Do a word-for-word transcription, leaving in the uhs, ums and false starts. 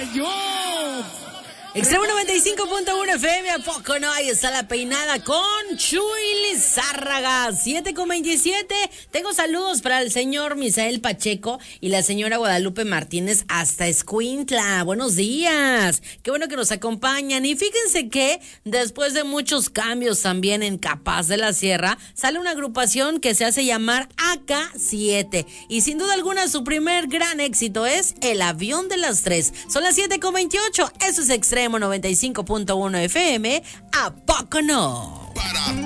yo. Extremo noventa y cinco punto uno F M, ¿a poco no? Ahí está la peinada con Chuy Lizárraga, siete con veintisiete. Tengo saludos para el señor Misael Pacheco y la señora Guadalupe Martínez hasta Escuintla. Buenos días, qué bueno que nos acompañan. Y fíjense que después de muchos cambios también en Capaz de la Sierra, sale una agrupación que se hace llamar A K siete. Y sin duda alguna su primer gran éxito es El Avión de las Tres. Son las siete con veintiocho, eso es Extremo noventa y cinco punto uno F M, ¿a poco no? Para